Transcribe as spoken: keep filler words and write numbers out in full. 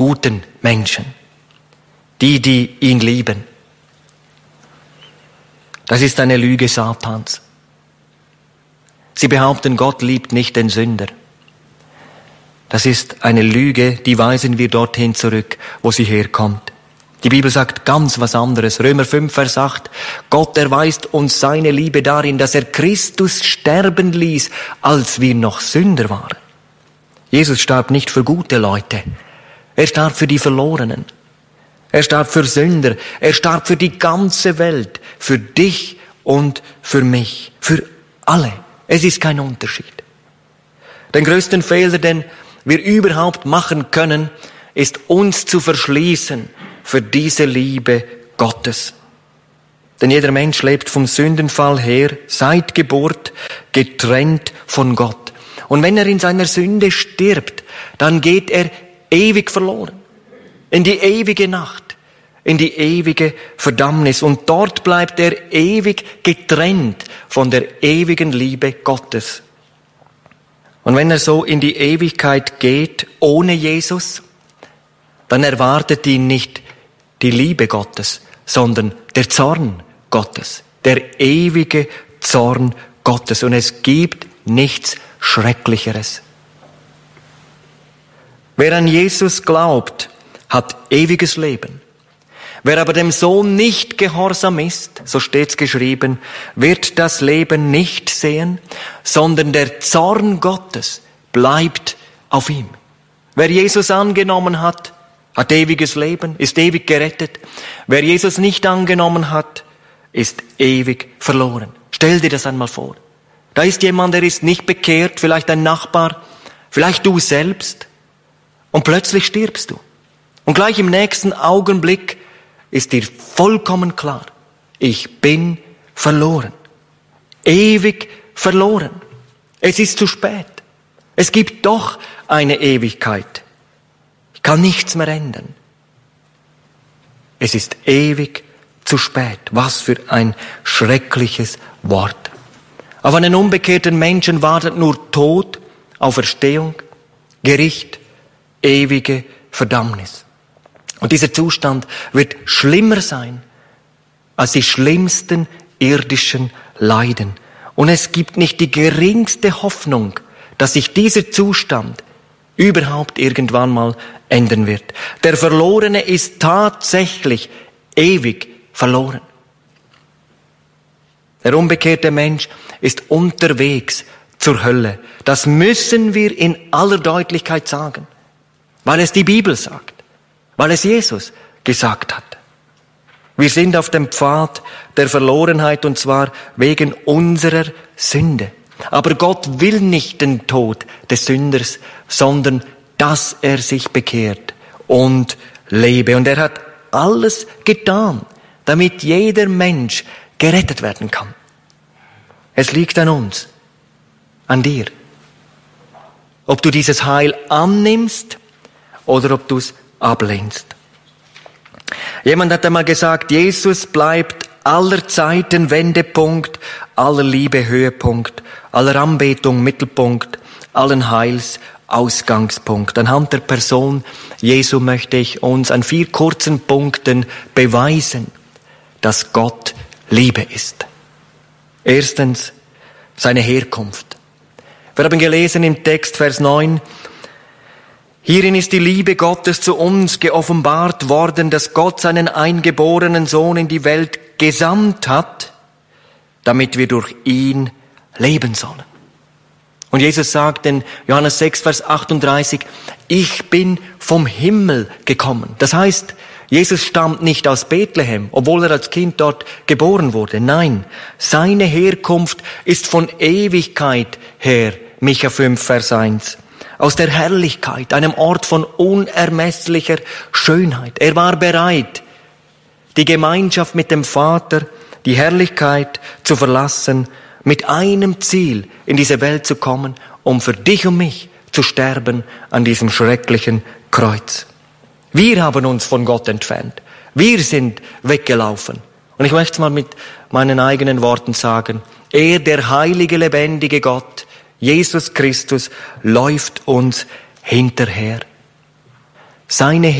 guten Menschen, die, die ihn lieben. Das ist eine Lüge Satans. Sie behaupten, Gott liebt nicht den Sünder. Das ist eine Lüge, die weisen wir dorthin zurück, wo sie herkommt. Die Bibel sagt ganz was anderes. Römer fünf, Vers acht. Gott erweist uns seine Liebe darin, dass er Christus sterben ließ, als wir noch Sünder waren. Jesus starb nicht für gute Leute. Er starb für die Verlorenen. Er starb für Sünder. Er starb für die ganze Welt. Für dich und für mich. Für alle. Es ist kein Unterschied. Den größten Fehler, den wir überhaupt machen können, ist uns zu verschließen für diese Liebe Gottes. Denn jeder Mensch lebt vom Sündenfall her, seit Geburt, getrennt von Gott. Und wenn er in seiner Sünde stirbt, dann geht er ewig verloren. In die ewige Nacht, in die ewige Verdammnis. Und dort bleibt er ewig getrennt von der ewigen Liebe Gottes. Und wenn er so in die Ewigkeit geht, ohne Jesus, dann erwartet ihn nicht die Liebe Gottes, sondern der Zorn Gottes, der ewige Zorn Gottes. Und es gibt nichts Schrecklicheres. Wer an Jesus glaubt, hat ewiges Leben. Wer aber dem Sohn nicht gehorsam ist, so steht's geschrieben, wird das Leben nicht sehen, sondern der Zorn Gottes bleibt auf ihm. Wer Jesus angenommen hat, hat ewiges Leben, ist ewig gerettet. Wer Jesus nicht angenommen hat, ist ewig verloren. Stell dir das einmal vor. Da ist jemand, der ist nicht bekehrt, vielleicht ein Nachbar, vielleicht du selbst, und plötzlich stirbst du. Und gleich im nächsten Augenblick ist dir vollkommen klar, ich bin verloren. Ewig verloren. Es ist zu spät. Es gibt doch eine Ewigkeit. Ich kann nichts mehr ändern. Es ist ewig zu spät. Was für ein schreckliches Wort. Auf einen unbekehrten Menschen wartet nur Tod, Auferstehung, Gericht, ewige Verdammnis. Und dieser Zustand wird schlimmer sein als die schlimmsten irdischen Leiden. Und es gibt nicht die geringste Hoffnung, dass sich dieser Zustand überhaupt irgendwann mal ändern wird. Der Verlorene ist tatsächlich ewig verloren. Der unbekehrte Mensch ist unterwegs zur Hölle. Das müssen wir in aller Deutlichkeit sagen, weil es die Bibel sagt, weil es Jesus gesagt hat. Wir sind auf dem Pfad der Verlorenheit, und zwar wegen unserer Sünde. Aber Gott will nicht den Tod des Sünders, sondern dass er sich bekehrt und lebe. Und er hat alles getan, damit jeder Mensch gerettet werden kann. Es liegt an uns, an dir, ob du dieses Heil annimmst oder ob du es ablehnst. Jemand hat einmal gesagt, Jesus bleibt aller Zeiten Wendepunkt, aller Liebe Höhepunkt, aller Anbetung Mittelpunkt, allen Heils Ausgangspunkt. Anhand der Person Jesu möchte ich uns an vier kurzen Punkten beweisen, dass Gott Liebe ist. Erstens, seine Herkunft. Wir haben gelesen im Text Vers neun, hierin ist die Liebe Gottes zu uns geoffenbart worden, dass Gott seinen eingeborenen Sohn in die Welt gesandt hat, damit wir durch ihn leben sollen. Und Jesus sagt in Johannes sechs, Vers achtunddreißig, ich bin vom Himmel gekommen. Das heißt, Jesus stammt nicht aus Bethlehem, obwohl er als Kind dort geboren wurde. Nein, seine Herkunft ist von Ewigkeit her, Micha fünf, Vers eins. Aus der Herrlichkeit, einem Ort von unermesslicher Schönheit. Er war bereit, die Gemeinschaft mit dem Vater, die Herrlichkeit zu verlassen, mit einem Ziel in diese Welt zu kommen, um für dich und mich zu sterben an diesem schrecklichen Kreuz. Wir haben uns von Gott entfernt. Wir sind weggelaufen. Und ich möchte es mal mit meinen eigenen Worten sagen. Er, der heilige, lebendige Gott, Jesus Christus, läuft uns hinterher. Seine